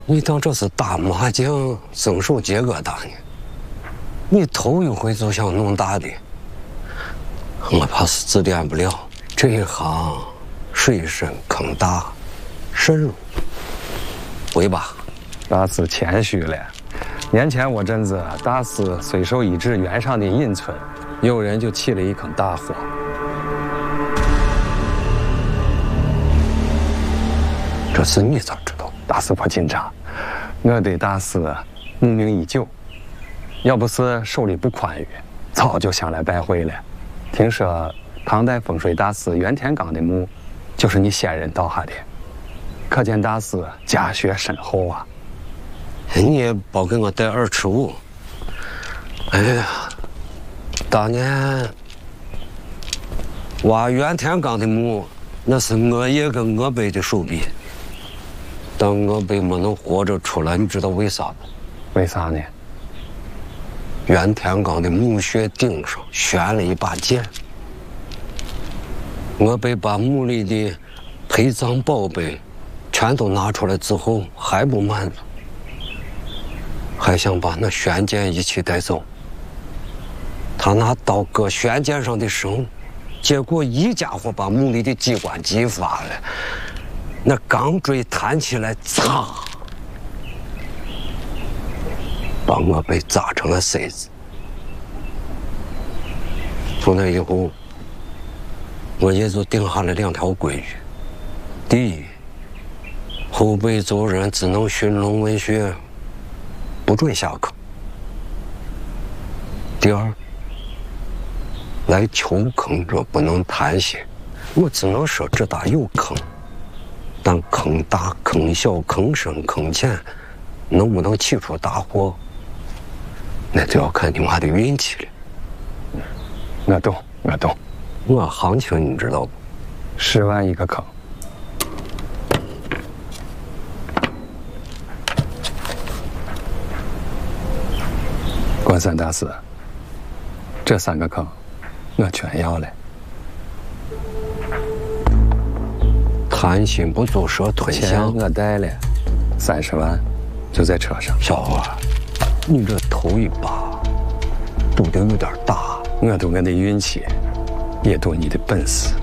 你当这是打麻将增手结疙瘩呢？你头一回就想弄大的，我怕是指点不了。这一行水深坑大，慎入为吧。 大师谦虚了。年前我阵子大师随手一指原上的隐村，有人就起了一坑大火。 这事你咋知道？ 大师别紧张，我对大师慕名已久，要不是手里不宽裕，早就想来拜会了。听说唐代风水大师袁天罡的墓就是你先人倒下的，可见大师家学深厚啊。 你也别给我带二尺五。哎呀，当年挖袁天罡的墓，那是我爷跟我辈的手笔。但我辈没能活着出来，你知道为啥吗？ 为啥呢？ 袁天罡的墓穴顶上悬了一把剑，我辈把墓里的陪葬宝贝全都拿出来之后，还不满足，还想把那悬剑一起带走。他拿刀割悬剑上的绳，结果一家伙把墓里的机关击发了。那钢锥弹起来，嚓，把我被砸成了筛子。从那以后，我也就定下了2条规矩：第一，后辈走人只能寻龙问穴，不准下坑；第二，来求坑者不能贪心，我只能说这打有坑。但坑大、坑小、坑深、坑浅，能不能起出大祸，那就要看你妈的运气了。 我懂，我懂。 我行情你知道不 ？10万一个坑。关三大师，这3个坑，我全要了。 贪心不足蛇吞象， 我带了30万，就在车上。 小伙，你这头一把赌的有点大。 我赌我的运气，也赌你的本事。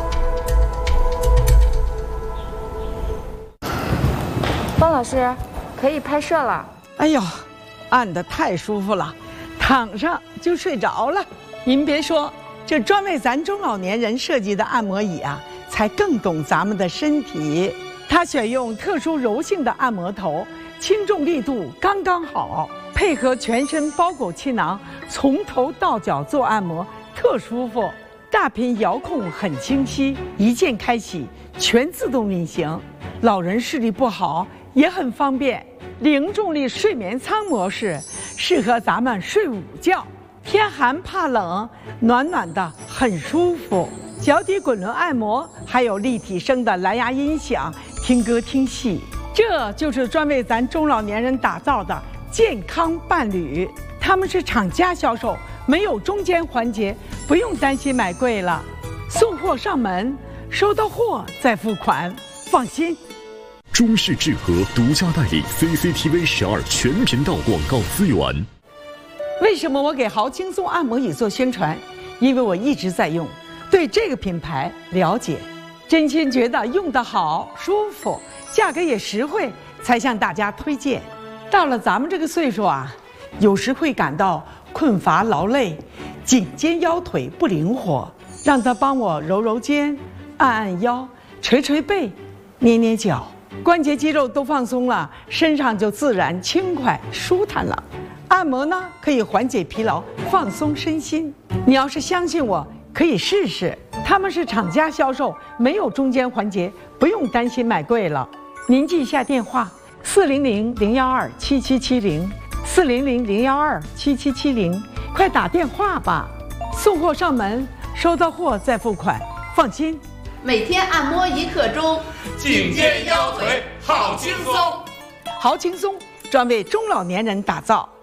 方老师，可以拍摄了。 哎呦，按得太舒服了，躺上就睡着了。您别说，这专为咱中老年人设计的按摩椅啊，才更懂咱们的身体。它选用特殊柔性的按摩头，轻重力度刚刚好，配合全身包裹气囊，从头到脚做按摩特舒服。大屏遥控很清晰，一键开启，全自动运行。老人视力不好也很方便。零重力睡眠舱模式，适合咱们睡午觉。天寒怕冷，暖暖的很舒服。脚底滚轮按摩，还有立体声的蓝牙音响，听歌听戏。这就是专为咱中老年人打造的健康伴侣。他们是厂家销售，没有中间环节，不用担心买贵了。送货上门，收到货再付款，放心。 中视智和独家代理 CCTV 12全频道广告资源。 为什么我给豪轻松按摩椅做宣传？因为我一直在用，对这个品牌了解，真心觉得用得好、舒服，价格也实惠，才向大家推荐。到了咱们这个岁数啊，有时会感到困乏劳累，颈肩腰腿不灵活，让他帮我揉揉肩、按按腰、捶捶背、捏捏脚，关节肌肉都放松了，身上就自然轻快舒坦了。按摩呢，可以缓解疲劳，放松身心。你要是相信我，可以试试。他们是厂家销售，没有中间环节，不用担心买贵了。您记一下电话：400-012-7770，400-012-7770，快打电话吧。送货上门，收到货再付款，放心。 每天按摩1刻钟， 颈肩腰腿好轻松。 好轻松，专为中老年人打造。